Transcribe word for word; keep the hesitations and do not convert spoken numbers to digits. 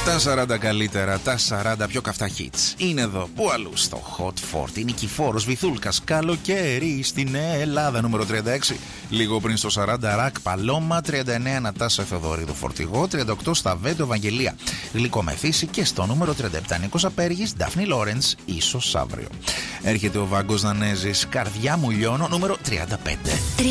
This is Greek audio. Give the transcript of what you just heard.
Τα σαράντα καλύτερα, τα σαράντα πιο καυτά hits. Είναι εδώ, πού αλλού, στο Hot σαράντα. Νικηφόρος Βυθούλκας, καλοκαίρι στην Ελλάδα, νούμερο τριάντα έξι. Λίγο πριν στο σαράντα, Ρακ Παλώμα. τριάντα εννέα, Νατάσα Θεοδωρίδου Φορτηγό. τριάντα οκτώ, Σταβέντο Ευαγγελία, Γλυκομεθύση. Και στο νούμερο τριάντα επτά, Νίκος Απέργης, Ντάφνη Λόρεντς, ίσως αύριο. Έρχεται ο Βάγκος Δανέζης, Καρδιά μου λιώνω, νούμερο τριάντα πέντε.